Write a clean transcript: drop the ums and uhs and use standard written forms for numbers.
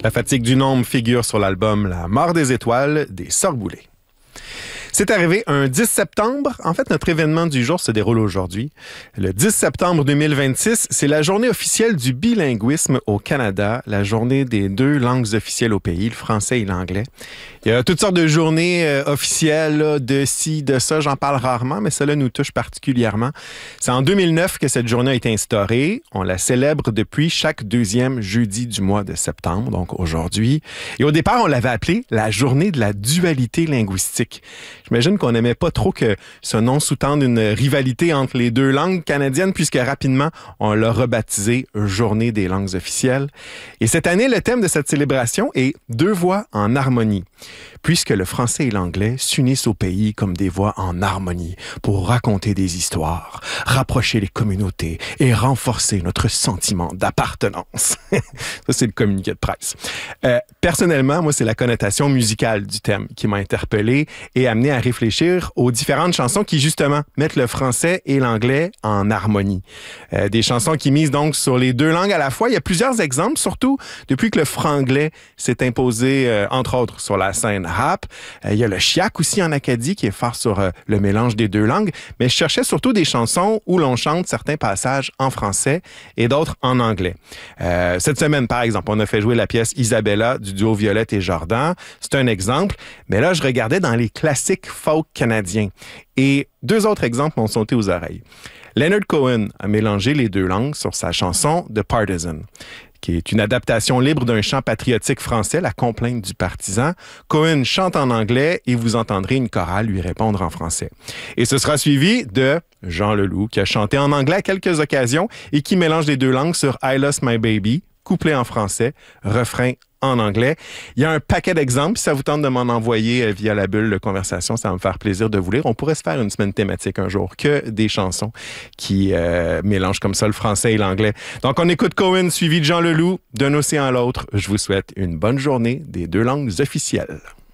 La fatigue du nombre figure sur l'album La mort des étoiles des Sœurs Boulay. C'est arrivé un 10 septembre. En fait, notre événement du jour se déroule aujourd'hui. Le 10 septembre 2026, c'est la journée officielle du bilinguisme au Canada, la journée des deux langues officielles au pays, le français et l'anglais. Il y a toutes sortes de journées officielles, là, de ci, de ça. J'en parle rarement, mais cela nous touche particulièrement. C'est en 2009 que cette journée a été instaurée. On la célèbre depuis chaque deuxième jeudi du mois de septembre, donc aujourd'hui. Et au départ, on l'avait appelée la journée de la dualité linguistique. J'imagine qu'on n'aimait pas trop que ce nom sous-tende une rivalité entre les deux langues canadiennes, puisque rapidement, on l'a rebaptisé Journée des langues officielles. Et cette année, le thème de cette célébration est « Deux voix en harmonie ». Puisque le français et l'anglais s'unissent au pays comme des voix en harmonie pour raconter des histoires, rapprocher les communautés et renforcer notre sentiment d'appartenance. Ça, c'est le communiqué de presse. Personnellement, moi, c'est la connotation musicale du thème qui m'a interpellé et amené à réfléchir aux différentes chansons qui, justement, mettent le français et l'anglais en harmonie. Des chansons qui misent donc sur les deux langues à la fois. Il y a plusieurs exemples, surtout depuis que le franglais s'est imposé, entre autres, sur la scène rap. Il y a le chiac aussi en Acadie qui est fort sur le mélange des deux langues, mais je cherchais surtout des chansons où l'on chante certains passages en français et d'autres en anglais. Cette semaine, par exemple, on a fait jouer la pièce Isabella du duo Violette et Jordan. C'est un exemple, mais là, je regardais dans les classiques folk canadiens et deux autres exemples m'ont sauté aux oreilles. Leonard Cohen a mélangé les deux langues sur sa chanson The Partisan, qui est une adaptation libre d'un chant patriotique français, La complainte du partisan. Cohen chante en anglais et vous entendrez une chorale lui répondre en français. Et ce sera suivi de Jean Leloup, qui a chanté en anglais à quelques occasions et qui mélange les deux langues sur I Lost My Baby, couplet en français, refrain en anglais. Il y a un paquet d'exemples. Si ça vous tente de m'en envoyer via la bulle de conversation, ça va me faire plaisir de vous lire. On pourrait se faire une semaine thématique un jour, que des chansons qui mélangent comme ça le français et l'anglais. Donc, on écoute Cohen suivi de Jean Leloup, d'un océan à l'autre. Je vous souhaite une bonne journée des deux langues officielles.